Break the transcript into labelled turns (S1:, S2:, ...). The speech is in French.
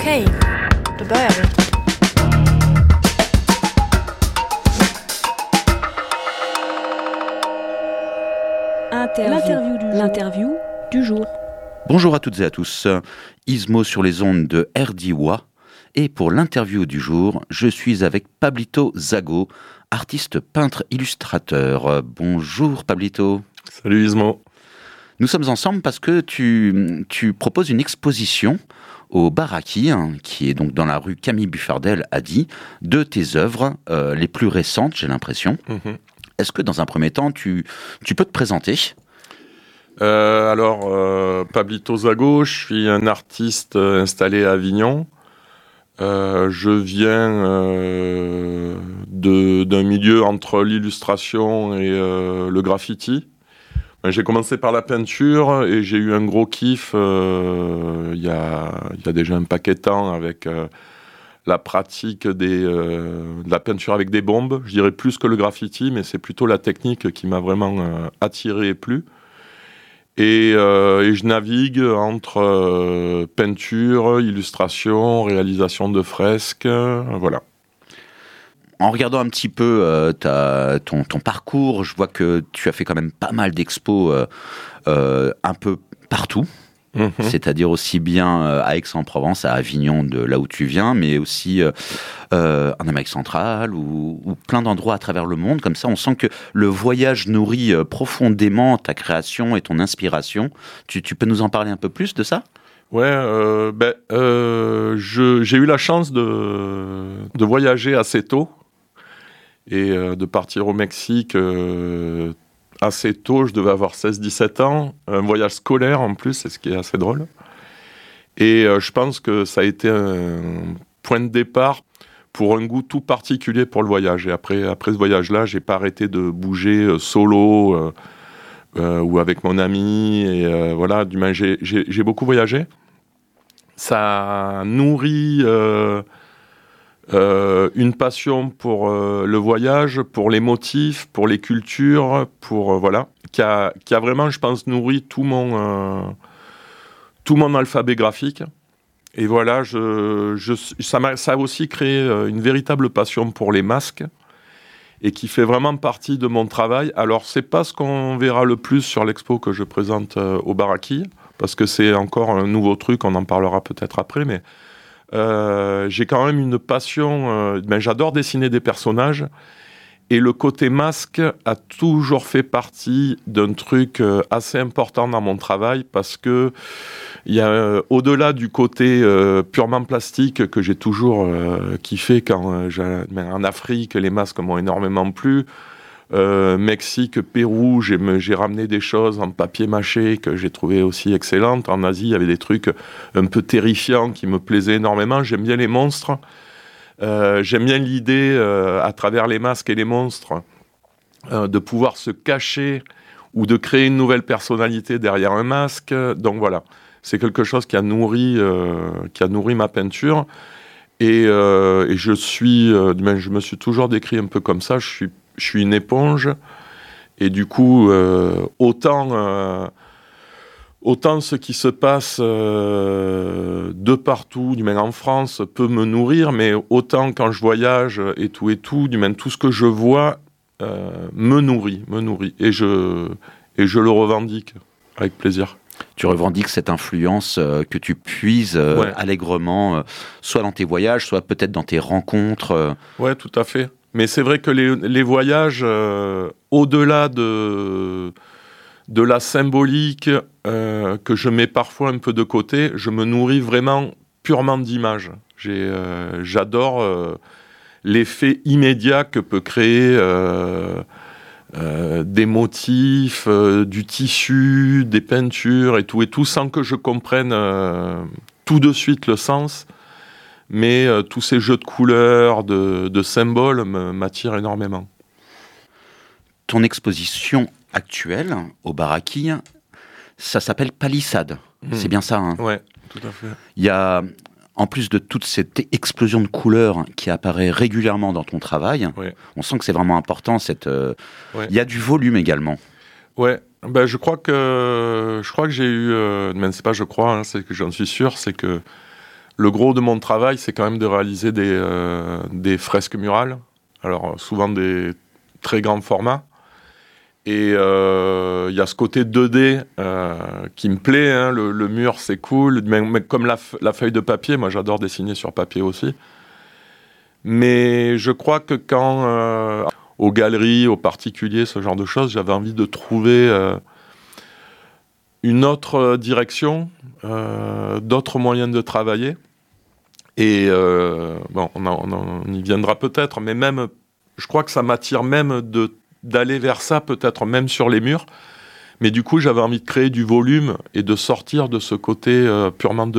S1: Okej, då börjar vi.
S2: L'interview du jour.
S3: Bonjour à toutes et à tous, Ismo sur les ondes de RDIWA. Et pour l'interview du jour, je suis avec Pablito Zago, artiste peintre illustrateur. Bonjour Pablito.
S4: Salut Ismo.
S3: Nous sommes ensemble parce que tu proposes une exposition au Baraki, qui est donc dans la rue Camille Buffardel à Die, de tes œuvres les plus récentes, j'ai l'impression. Mm-hmm. Est-ce que dans un premier temps, tu peux te présenter ?
S4: Pablito Zago, je suis un artiste installé à Avignon. Je viens d'un milieu entre l'illustration et le graffiti. J'ai commencé par la peinture et j'ai eu un gros kiff il y a déjà un paquet de temps avec la pratique de la peinture avec des bombes. Je dirais plus que le graffiti, mais c'est plutôt la technique qui m'a vraiment attiré et plu. Et je navigue entre peinture, illustration, réalisation de fresques, voilà.
S3: En regardant un petit peu ton parcours, je vois que tu as fait quand même pas mal d'expos un peu partout. Mmh. C'est-à-dire aussi bien à Aix-en-Provence, à Avignon, de là où tu viens, mais aussi en Amérique centrale ou plein d'endroits à travers le monde. Comme ça, on sent que le voyage nourrit profondément ta création et ton inspiration. Tu peux nous en parler un peu plus de ça ?
S4: Ouais, j'ai eu la chance de voyager assez tôt et de partir au Mexique assez tôt. Je devais avoir 16-17 ans, un voyage scolaire en plus, c'est ce qui est assez drôle. Et je pense que ça a été un point de départ pour un goût tout particulier pour le voyage. Et après ce voyage-là, j'ai pas arrêté de bouger solo ou avec mon ami. Et voilà, du moins, j'ai beaucoup voyagé. Ça nourrit une passion pour le voyage, pour les motifs, pour les cultures, voilà, qui a vraiment, je pense, nourri tout mon alphabet graphique. Et voilà, ça a aussi créé une véritable passion pour les masques et qui fait vraiment partie de mon travail. Alors, c'est pas ce qu'on verra le plus sur l'expo que je présente au Baraki, parce que c'est encore un nouveau truc, on en parlera peut-être après, mais j'ai quand même une passion, j'adore dessiner des personnages, et le côté masque a toujours fait partie d'un truc assez important dans mon travail, parce que il y a au-delà du côté purement plastique que j'ai toujours kiffé quand en Afrique, les masques m'ont énormément plu. Mexique, Pérou, j'ai ramené des choses en papier mâché que j'ai trouvé aussi excellentes. En Asie, il y avait des trucs un peu terrifiants qui me plaisaient énormément. J'aime bien les monstres. J'aime bien l'idée, à travers les masques et les monstres, de pouvoir se cacher ou de créer une nouvelle personnalité derrière un masque. Donc voilà, c'est quelque chose qui a nourri ma peinture. Et je me suis toujours décrit un peu comme ça. Je suis une éponge, et du coup, autant ce qui se passe de partout, du même en France, peut me nourrir, mais autant quand je voyage et tout, du même tout ce que je vois me nourrit, et je le revendique avec plaisir.
S3: Tu revendiques cette influence que tu puises allègrement, soit dans tes voyages, soit peut-être dans tes rencontres.
S4: Ouais, tout à fait. Mais c'est vrai que les voyages, au-delà de la symbolique que je mets parfois un peu de côté, je me nourris vraiment purement d'images. J'adore l'effet immédiat que peut créer des motifs, du tissu, des peintures et tout, sans que je comprenne tout de suite le sens. Mais tous ces jeux de couleurs, de symboles m'attirent énormément.
S3: Ton exposition actuelle au Baraki, ça s'appelle Palissade. C'est bien ça, hein ?
S4: Ouais, tout à fait.
S3: Il y a, en plus de toute cette explosion de couleurs qui apparaît régulièrement dans ton travail, on sent que c'est vraiment important. Il y a du volume également.
S4: Ouais, je crois que j'ai eu... c'est pas je crois, c'est que j'en suis sûr, c'est que Le gros de mon travail, c'est quand même de réaliser des fresques murales. Alors, souvent des très grands formats. Et il y a ce côté 2D qui me plaît. Hein. Le mur, c'est cool. Mais comme la feuille de papier, moi, j'adore dessiner sur papier aussi. Mais je crois que quand, aux galeries, aux particuliers, ce genre de choses, j'avais envie de trouver une autre direction, d'autres moyens de travailler. Et on y viendra peut-être, mais même, je crois que ça m'attire même d'aller vers ça, peut-être même sur les murs. Mais du coup, j'avais envie de créer du volume et de sortir de ce côté purement